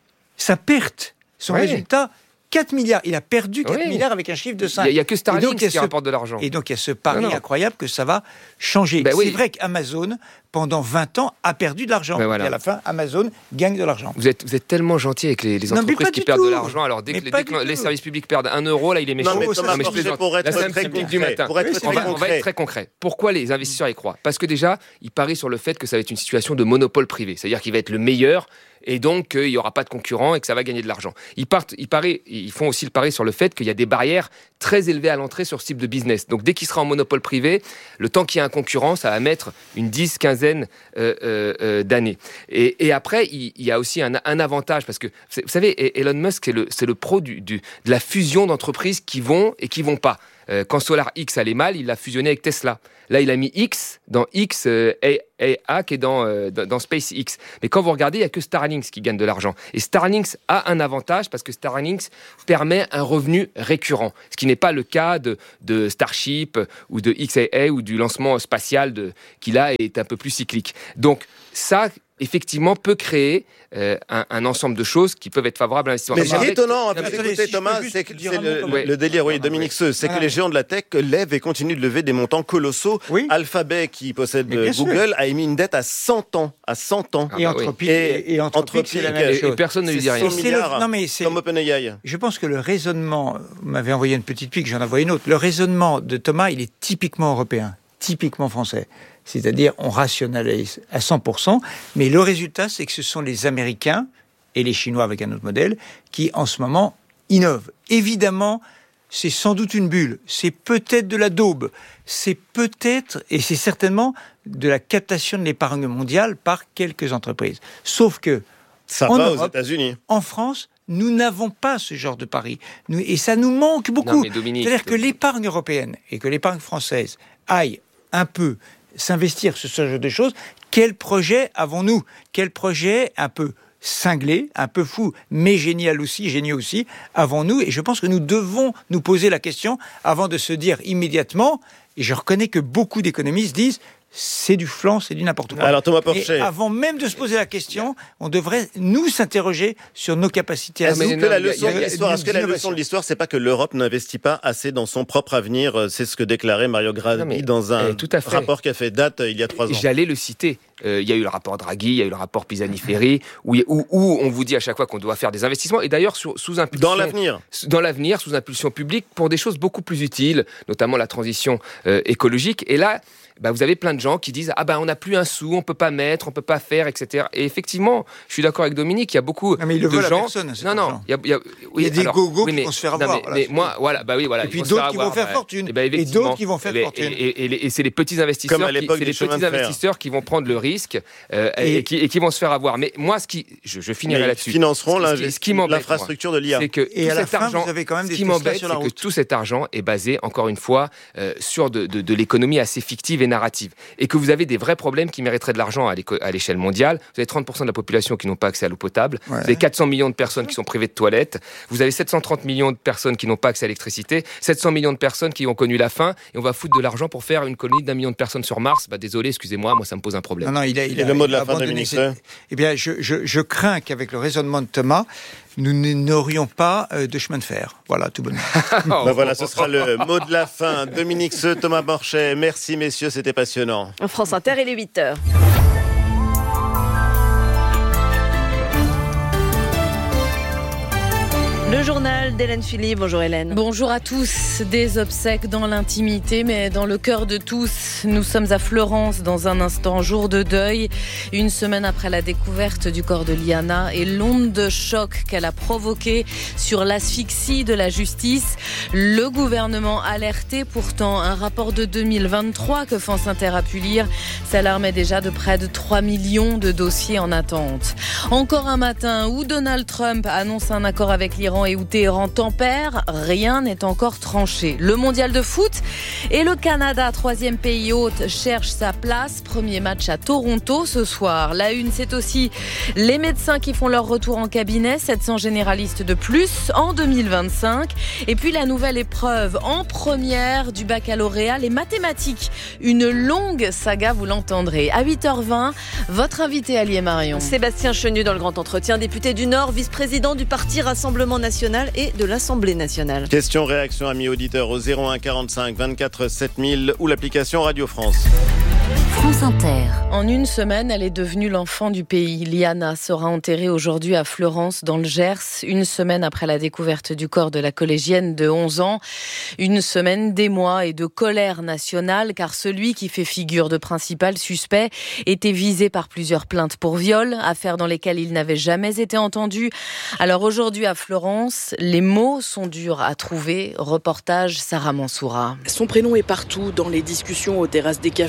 Sa perte, son oui. résultat, quatre milliards. Il a perdu quatre oui. milliards avec un chiffre de cinq. Il n'y a, a que Starlink qui ce... rapporte de l'argent. Et donc, il y a ce pari non, non. incroyable que ça va changer. Ben, c'est oui. vrai qu'Amazon, pendant vingt ans, a perdu de l'argent. Ben, voilà. Et à la fin, Amazon gagne de l'argent. Vous êtes, vous êtes tellement gentil avec les, les entreprises non, qui perdent tout. de l'argent. Alors, dès que, dès que les services publics perdent un euro, là, il est méchant. Non, mais Thomas, non, mais je plaisante. Pour être là, très du matin. Pour être oui, très on, va, concret. on va être très concret. Pourquoi les investisseurs y croient ? Parce que déjà, ils parient sur le fait que ça va être une situation de monopole privé. C'est-à-dire qu'il va être le meilleur et donc il n'y aura pas de concurrents et que ça va gagner de l'argent. Ils, partent, ils, parient, ils font aussi le pari sur le fait qu'il y a des barrières très élevées à l'entrée sur ce type de business. Donc dès qu'il sera en monopole privé, le temps qu'il y ait un concurrent, ça va mettre une dix, quinzaine quinzaine euh, euh, d'années. Et, et après, il, il y a aussi un, un avantage, parce que, vous savez, Elon Musk, c'est le, c'est le pro du, du, de la fusion d'entreprises qui vont et qui vont pas. Euh, quand SolarX allait mal, il l'a fusionné avec Tesla. Là, il a mis X dans X euh, A qui est dans, euh, dans SpaceX. Mais quand vous regardez, il n'y a que Starlink qui gagne de l'argent. Et Starlink a un avantage parce que Starlink permet un revenu récurrent, ce qui n'est pas le cas de, de Starship ou de X A A ou du lancement spatial de, qui là est un peu plus cyclique. Donc ça, effectivement, peut créer euh, un, un ensemble de choses qui peuvent être favorables à l'investissement. Mais c'est avec... étonnant, non, écoutez si Thomas, c'est, que c'est le, ouais. le délire, oui, Dominique Seux, c'est que les géants de la tech lèvent et continuent de lever des montants colossaux. Oui. Alphabet, qui possède Google, sûr. a émis une dette à cent ans. À cent ans. Et Anthropic, et, et Anthropic c'est la même chose. Et personne ne lui dit rien. C'est le, non, mais c'est, comme OpenAI. Je pense que le raisonnement, vous m'avez envoyé une petite pique, j'en envoie une autre. Le raisonnement de Thomas, il est typiquement européen, typiquement français. C'est-à-dire, on rationalise à cent pour cent, mais le résultat, c'est que ce sont les Américains et les Chinois avec un autre modèle qui, en ce moment, innovent. Évidemment, c'est sans doute une bulle, c'est peut-être de la daube, c'est peut-être, et c'est certainement, de la captation de l'épargne mondiale par quelques entreprises. Sauf que, ça en va Europe, aux États-Unis. En France, nous n'avons pas ce genre de pari. Nous, et ça nous manque beaucoup. Non, Dominique, c'est-à-dire que l'épargne européenne et que l'épargne française aille un peu s'investir sur ce genre de choses. Quel projet avons-nous ? Quel projet un peu cinglé, un peu fou, mais génial aussi, géniaux aussi, avons-nous ? Et je pense que nous devons nous poser la question avant de se dire immédiatement, et je reconnais que beaucoup d'économistes disent c'est du flan, c'est du n'importe quoi. Alors Thomas Porcher. Et avant même de se poser la question, on devrait nous s'interroger sur nos capacités à Est-ce que la leçon de l'histoire, est-ce que la leçon de l'histoire, c'est pas que l'Europe n'investit pas assez dans son propre avenir ? C'est ce que déclarait Mario Draghi dans un rapport qui a fait date il y a trois ans. J'allais le citer. Euh, il y a eu le rapport Draghi, il y a eu le rapport Pisani-Ferry, où, où, où on vous dit à chaque fois qu'on doit faire des investissements, et d'ailleurs sous, sous impulsion... Dans l'avenir. Dans l'avenir, sous impulsion publique, pour des choses beaucoup plus utiles, notamment la transition euh, écologique. Et là, bah, vous avez plein de gens qui disent « Ah ben, bah, on n'a plus un sou, on peut pas mettre, on peut pas faire, et cetera » Et effectivement, je suis d'accord avec Dominique, il y a beaucoup non, mais il le de gens... Personne, non, non, il y a, il y a, oui, il y a des alors, gogos oui, mais, qui vont se faire avoir. Non, mais, voilà, mais moi, voilà, bah oui, voilà. Et puis d'autres qui vont faire fortune. Et, bah, et d'autres qui vont faire et, fortune. Et, et, et, et c'est les petits investisseurs, Comme à l'époque qui, c'est des les petits investisseurs qui vont prendre le risque euh, et, et, qui, et qui vont se faire avoir. Mais moi, ce qui, je, je finirai mais là-dessus. Ils financeront ce qui, ce qui m'embête, l'infrastructure de l'I A. C'est que et tout à la cet fin, argent, vous avez quand même ce des qui m'embête, sur la c'est route. que tout cet argent est basé, encore une fois, euh, sur de, de, de l'économie assez fictive et narrative, et que vous avez des vrais problèmes qui mériteraient de l'argent à, à l'échelle mondiale. Vous avez trente pour cent de la population qui n'ont pas accès à l'eau potable. Ouais. Vous avez quatre cents millions de personnes qui sont privées de toilettes. Vous avez sept cent trente millions de personnes qui n'ont pas accès à l'électricité. sept cents millions de personnes qui ont connu la faim. Et on va foutre de l'argent pour faire une colonie d'un million de personnes sur Mars. Bah, désolé, excusez-moi, moi ça me pose un problème. Non, non, il a, il et a, le mot de il la fin, Dominique Seux. Eh bien, je, je, je crains qu'avec le raisonnement de Thomas, nous n'aurions pas euh, de chemin de fer. Voilà, tout bonnement. Ben voilà, ce sera le mot de la fin. Dominique Seux, Thomas Porcher, merci messieurs, c'était passionnant. France Inter, il est huit heures. Le journal d'Hélène Philippe. Bonjour Hélène. Bonjour à tous. Des obsèques dans l'intimité, mais dans le cœur de tous. Nous sommes à Florence dans un instant, jour de deuil. Une semaine après la découverte du corps de Liana et l'onde de choc qu'elle a provoquée sur l'asphyxie de la justice. Le gouvernement alerté, pourtant un rapport de deux mille vingt-trois que France Inter a pu lire s'alarmait déjà de près de trois millions de dossiers en attente. Encore un matin où Donald Trump annonce un accord avec l'Iran et où Téhéran tempère, rien n'est encore tranché. Le mondial de foot et le Canada, troisième pays hôte, cherche sa place. Premier match à Toronto ce soir. La une, c'est aussi les médecins qui font leur retour en cabinet, sept cents généralistes de plus en deux mille vingt-cinq. Et puis la nouvelle épreuve en première du baccalauréat, les mathématiques. Une longue saga, vous l'entendrez. À huit heures vingt, votre invité allié Marion. Sébastien Chenu dans le grand entretien, député du Nord, vice-président du parti Rassemblement National et de l'Assemblée nationale. Question, réaction, amis auditeurs au zéro un quarante-cinq vingt-quatre sept mille ou l'application Radio France. France Inter. En une semaine, elle est devenue l'enfant du pays. Liana sera enterrée aujourd'hui à Fleurance, dans le Gers, une semaine après la découverte du corps de la collégienne de onze ans. Une semaine d'émoi et de colère nationale, car celui qui fait figure de principal suspect était visé par plusieurs plaintes pour viol, affaires dans lesquelles il n'avait jamais été entendu. Alors aujourd'hui à Fleurance, les mots sont durs à trouver. Reportage Sarah Mansoura. Son prénom est partout, dans les discussions aux terrasses des cafés, sur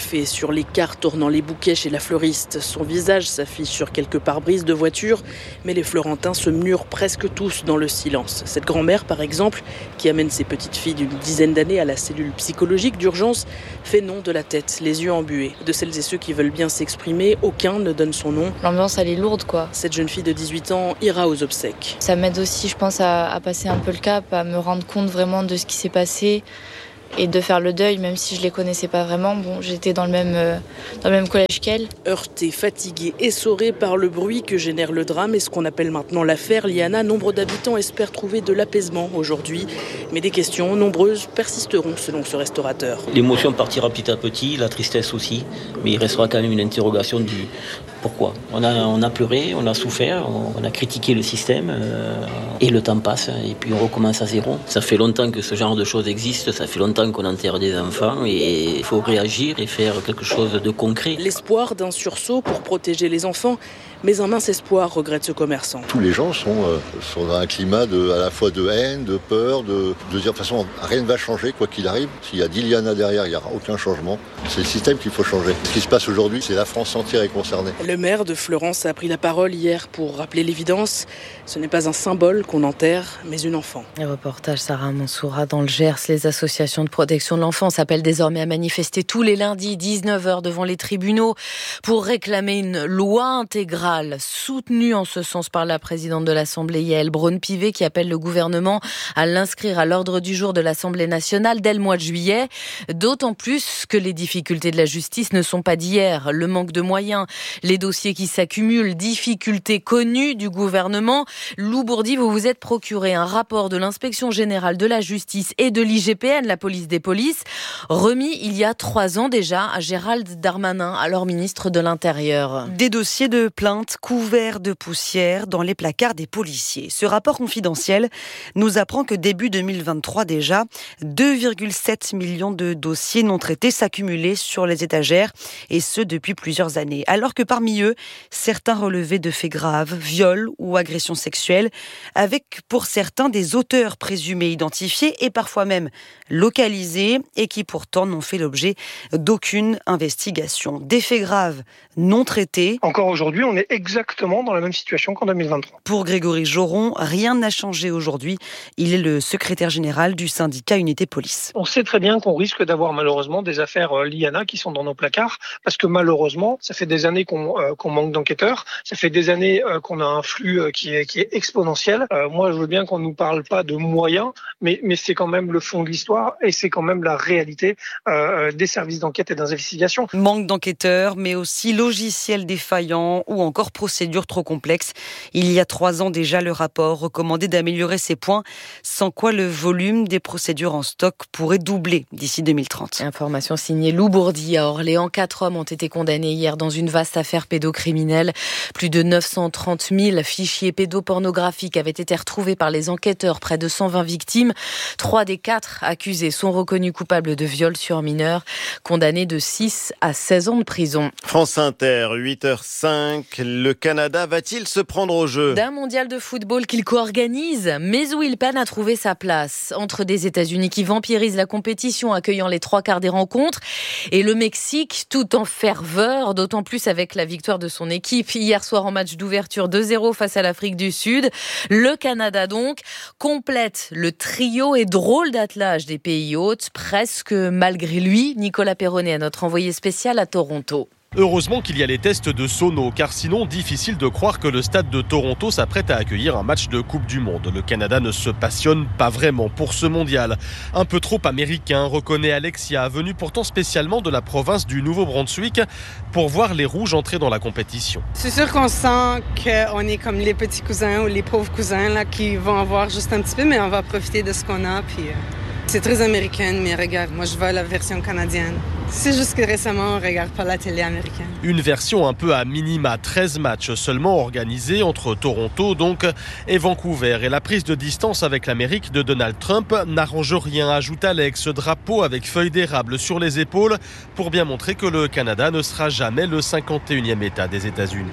sur les cartes tournant les bouquets chez la fleuriste. Son visage s'affiche sur quelques pare-brises de voitures, mais les Florentins se murent presque tous dans le silence. Cette grand-mère, par exemple, qui amène ses petites filles d'une dizaine d'années à la cellule psychologique d'urgence, fait non de la tête, les yeux embués. De celles et ceux qui veulent bien s'exprimer, aucun ne donne son nom. L'ambiance, elle est lourde, quoi. Cette jeune fille de dix-huit ans ira aux obsèques. Ça m'aide aussi, je pense, à, à passer un peu le cap, à me rendre compte vraiment de ce qui s'est passé et de faire le deuil, même si je les connaissais pas vraiment. Bon, j'étais dans le même, euh, dans le même collège qu'elle. Heurtée, fatiguée, essorée par le bruit que génère le drame et ce qu'on appelle maintenant l'affaire Liana, nombre d'habitants espèrent trouver de l'apaisement aujourd'hui. Mais des questions nombreuses persisteront selon ce restaurateur. L'émotion partira petit à petit, la tristesse aussi, mais il restera quand même une interrogation du pourquoi. On a, on a pleuré, on a souffert, on a critiqué le système euh, et le temps passe et puis on recommence à zéro. Ça fait longtemps que ce genre de choses existe, ça fait longtemps qu'on enterre des enfants et il faut réagir et faire quelque chose de concret. L'espoir d'un sursaut pour protéger les enfants, mais un mince espoir, regrette ce commerçant. Tous les gens sont, euh, sont dans un climat de, à la fois de haine, de peur, de, de dire de toute façon rien ne va changer quoi qu'il arrive. S'il y a Diliana derrière, il n'y aura aucun changement. C'est le système qu'il faut changer. Ce qui se passe aujourd'hui, c'est la France entière est concernée. Le maire de Fleurance a pris la parole hier pour rappeler l'évidence. Ce n'est pas un symbole qu'on enterre, mais une enfant. Et reportage Sarah Mansoura dans le Gers. Les associations de protection de l'enfance appellent désormais à manifester tous les lundis dix-neuf heures devant les tribunaux pour réclamer une loi intégrale soutenue en ce sens par la présidente de l'Assemblée Yaël Braun-Pivet qui appelle le gouvernement à l'inscrire à l'ordre du jour de l'Assemblée nationale dès le mois de juillet. D'autant plus que les difficultés de la justice ne sont pas d'hier. Le manque de moyens, les dossiers qui s'accumulent, difficultés connues du gouvernement. Lou Bourdi, vous vous êtes procuré un rapport de l'Inspection générale de la justice et de l'I G P N, la police des polices, remis il y a trois ans déjà à Gérald Darmanin, alors ministre de l'Intérieur. Des dossiers de plainte couverts de poussière dans les placards des policiers. Ce rapport confidentiel nous apprend que début deux mille vingt-trois déjà, deux virgule sept millions de dossiers non traités s'accumulaient sur les étagères et ce depuis plusieurs années. Alors que parmi eux, certains relevaient de faits graves, viols ou agressions sexuelles, avec pour certains des auteurs présumés identifiés et parfois même localisés et qui pourtant n'ont fait l'objet d'aucune investigation. Des faits graves non traités. Encore aujourd'hui, on est exactement dans la même situation qu'en deux mille vingt-trois. Pour Grégory Joron, rien n'a changé aujourd'hui. Il est le secrétaire général du syndicat Unité Police. On sait très bien qu'on risque d'avoir malheureusement des affaires Liana qui sont dans nos placards parce que malheureusement, ça fait des années qu'on, euh, qu'on manque d'enquêteurs, ça fait des années euh, qu'on a un flux euh, qui, est, qui est exponentiel. Euh, moi, je veux bien qu'on ne nous parle pas de moyens, mais, mais c'est quand même le fond de l'histoire et c'est quand même la réalité euh, des services d'enquête et d'investigation. Manque d'enquêteurs, mais aussi logiciels défaillants ou encore procédures trop complexes. Il y a trois ans déjà, le rapport recommandait d'améliorer ces points, sans quoi le volume des procédures en stock pourrait doubler d'ici deux mille trente. Information signée Lou Bourdi à Orléans. Quatre hommes ont été condamnés hier dans une vaste affaire pédocriminelle. Plus de neuf cent trente mille fichiers pédopornographiques avaient été retrouvés par les enquêteurs. Près de cent vingt victimes. Trois des quatre accusés sont reconnus coupables de viol sur mineurs, condamnés de six à seize ans de prison. France Inter, huit heures cinq. Le Canada va-t-il se prendre au jeu d'un mondial de football qu'il co-organise, mais où il peine à trouver sa place entre des États-Unis qui vampirisent la compétition, accueillant les trois quarts des rencontres, et le Mexique tout en ferveur, d'autant plus avec la victoire de son équipe hier soir en match d'ouverture deux zéro face à l'Afrique du Sud. Le Canada donc complète le trio et drôle d'attelage des pays hôtes, presque malgré lui. Nicolas Perronnet, à notre envoyé spécial à Toronto. Heureusement qu'il y a les tests de sono, car sinon difficile de croire que le stade de Toronto s'apprête à accueillir un match de Coupe du Monde. Le Canada ne se passionne pas vraiment pour ce mondial. Un peu trop américain, reconnaît Alexia, venu pourtant spécialement de la province du Nouveau-Brunswick pour voir les Rouges entrer dans la compétition. C'est sûr qu'on sent qu'on est comme les petits cousins ou les pauvres cousins là, qui vont avoir juste un petit peu, mais on va profiter de ce qu'on a. Puis, euh... c'est très américain, mais regarde, moi je veux la version canadienne. C'est juste que récemment, on ne regarde pas la télé américaine. Une version un peu à minima, treize matchs seulement organisés entre Toronto donc et Vancouver. Et la prise de distance avec l'Amérique de Donald Trump n'arrange rien, ajoute Alex, drapeau avec feuille d'érable sur les épaules pour bien montrer que le Canada ne sera jamais le cinquante et unième État des États-Unis.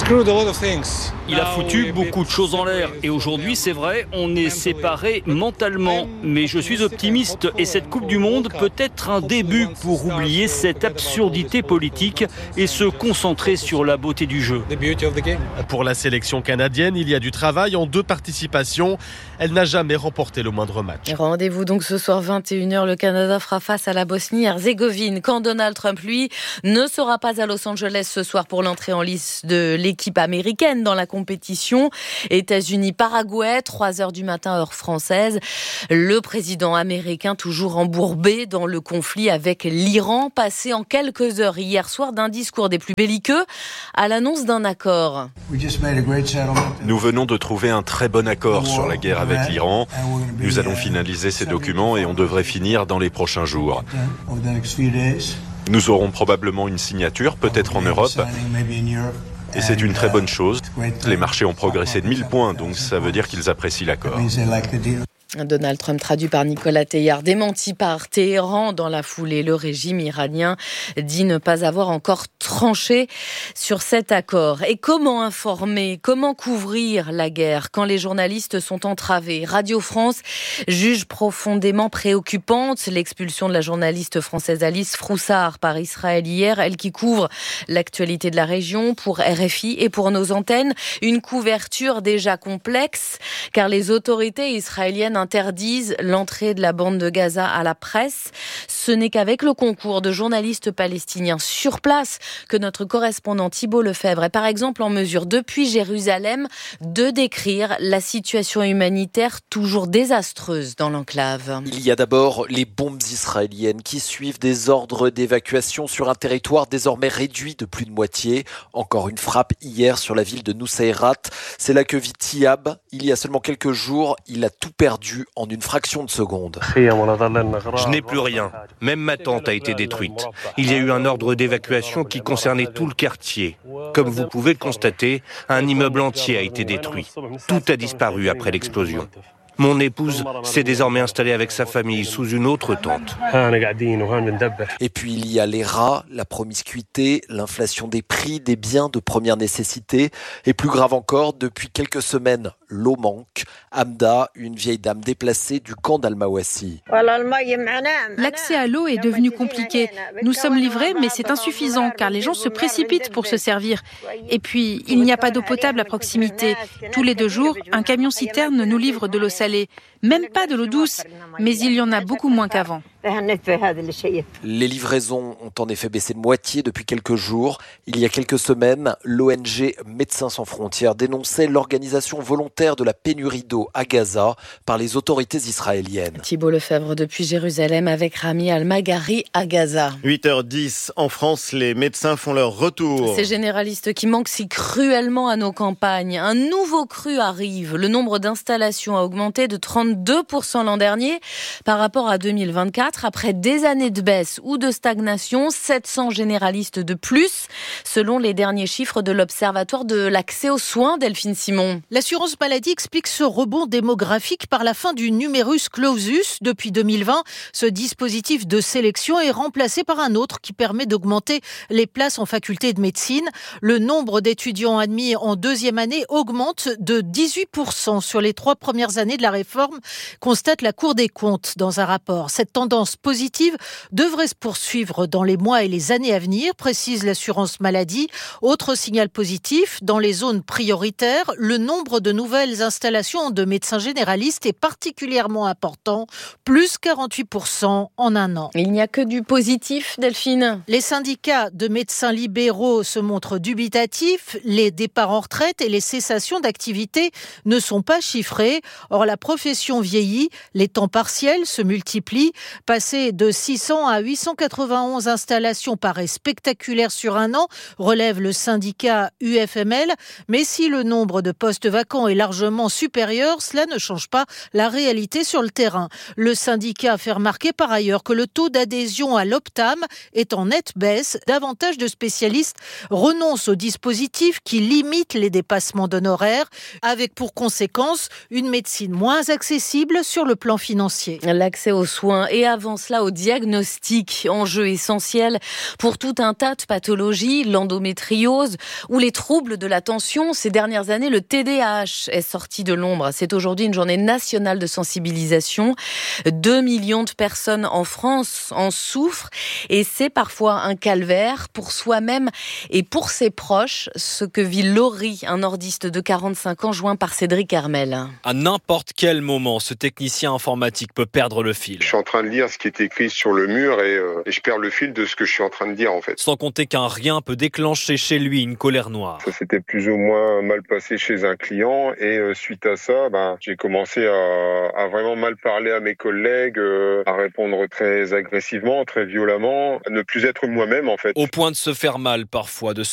Il a foutu beaucoup de choses en l'air et aujourd'hui, c'est vrai, on est séparés mentalement. Mais je suis optimiste et cette Coupe du Monde peut être un début pour oublier oublier cette absurdité politique et se concentrer sur la beauté du jeu. Pour la sélection canadienne, il y a du travail en deux participations. Elle n'a jamais remporté le moindre match. Rendez-vous donc ce soir vingt et une heures. Le Canada fera face à la Bosnie-Herzégovine. Quand Donald Trump, lui, ne sera pas à Los Angeles ce soir pour l'entrée en lice de l'équipe américaine dans la compétition. États-Unis-Paraguay, trois heures du matin, heure française. Le président américain toujours embourbé dans le conflit avec l'Iran, passé en quelques heures hier soir d'un discours des plus belliqueux à l'annonce d'un accord. Nous venons de trouver un très bon accord sur la guerre avec l'Iran. Nous allons finaliser ces documents et on devrait finir dans les prochains jours. Nous aurons probablement une signature, peut-être en Europe. Et c'est une très bonne chose. Les marchés ont progressé de mille points, donc ça veut dire qu'ils apprécient l'accord. Donald Trump traduit par Nicolas Teilhard, démenti par Téhéran dans la foulée. Le régime iranien dit ne pas avoir encore tranché sur cet accord. Et comment informer, comment couvrir la guerre quand les journalistes sont entravés? Radio France juge profondément préoccupante l'expulsion de la journaliste française Alice Froussard par Israël hier, elle qui couvre l'actualité de la région pour R F I et pour nos antennes. Une couverture déjà complexe car les autorités israéliennes interdisent l'entrée de la bande de Gaza à la presse. Ce n'est qu'avec le concours de journalistes palestiniens sur place que notre correspondant Thibault Lefebvre est par exemple en mesure, depuis Jérusalem, de décrire la situation humanitaire toujours désastreuse dans l'enclave. Il y a d'abord les bombes israéliennes qui suivent des ordres d'évacuation sur un territoire désormais réduit de plus de moitié. Encore une frappe hier sur la ville de Nusayrat. C'est là que vit Thiab. Il y a seulement quelques jours, il a tout perdu en une fraction de seconde. Je n'ai plus rien. Même ma tente a été détruite. Il y a eu un ordre d'évacuation qui concernait tout le quartier. Comme vous pouvez le constater, un immeuble entier a été détruit. Tout a disparu après l'explosion. Mon épouse s'est désormais installée avec sa famille sous une autre tente. Et puis il y a les rats, la promiscuité, l'inflation des prix des biens de première nécessité. Et plus grave encore, depuis quelques semaines, l'eau manque. Amda, une vieille dame déplacée du camp d'Al-Mawassi. L'accès à l'eau est devenu compliqué. Nous sommes livrés, mais c'est insuffisant car les gens se précipitent pour se servir. Et puis, il n'y a pas d'eau potable à proximité. Tous les deux jours, un camion-citerne nous livre de l'eau salée. Même pas de l'eau douce, mais il y en a beaucoup moins qu'avant. Les livraisons ont en effet baissé de moitié depuis quelques jours. Il y a quelques semaines, l'O N G Médecins sans frontières dénonçait l'organisation volontaire de la pénurie d'eau à Gaza par les autorités israéliennes. Thibault Lefebvre depuis Jérusalem avec Rami Al-Maghari à Gaza. huit heures dix, en France, les médecins font leur retour. Ces généralistes qui manquent si cruellement à nos campagnes. Un nouveau cru arrive. Le nombre d'installations a augmenté de trente-deux pour cent l'an dernier par rapport à deux mille vingt-quatre. Après des années de baisse ou de stagnation, sept cents généralistes de plus, selon les derniers chiffres de l'Observatoire de l'accès aux soins, Delphine Simon. L'assurance maladie explique ce rebond démographique par la fin du numerus clausus. Depuis deux mille vingt, ce dispositif de sélection est remplacé par un autre qui permet d'augmenter les places en faculté de médecine. Le nombre d'étudiants admis en deuxième année augmente de dix-huit pour cent sur les trois premières années de la réforme, constate la Cour des comptes dans un rapport. Cette tendance positive devrait se poursuivre dans les mois et les années à venir, précise l'assurance maladie. Autre signal positif, dans les zones prioritaires, le nombre de nouvelles installations de médecins généralistes est particulièrement important, plus quarante-huit pour cent en un an. Il n'y a que du positif, Delphine. Les syndicats de médecins libéraux se montrent dubitatifs. Les départs en retraite et les cessations d'activité ne sont pas chiffrés. Or, la profession vieillit, les temps partiels se multiplient. Passer de six cents à huit cent quatre-vingt-onze installations paraît spectaculaire sur un an, relève le syndicat U F M L. Mais si le nombre de postes vacants est largement supérieur, cela ne change pas la réalité sur le terrain. Le syndicat fait remarquer par ailleurs que le taux d'adhésion à l'Optam est en nette baisse. Davantage de spécialistes renoncent au dispositif qui limite les dépassements d'honoraires, avec pour conséquence une médecine moins accessible sur le plan financier. L'accès aux soins et à avant cela au diagnostic, enjeu essentiel pour tout un tas de pathologies, l'endométriose ou les troubles de l'attention. Ces dernières années, le T D A H est sorti de l'ombre. C'est aujourd'hui une journée nationale de sensibilisation. Deux millions de personnes en France en souffrent et c'est parfois un calvaire pour soi-même et pour ses proches, ce que vit Laurie, un nordiste de quarante-cinq ans joint par Cédric Hermel. À n'importe quel moment, ce technicien informatique peut perdre le fil. Je suis en train de lire ce qui est écrit sur le mur et, euh, et je perds le fil de ce que je suis en train de dire en fait. Sans compter qu'un rien peut déclencher chez lui une colère noire. Ça s'était plus ou moins mal passé chez un client et euh, suite à ça, ben, j'ai commencé à, à vraiment mal parler à mes collègues, euh, à répondre très agressivement, très violemment, à ne plus être moi-même en fait. Au point de se faire mal parfois, de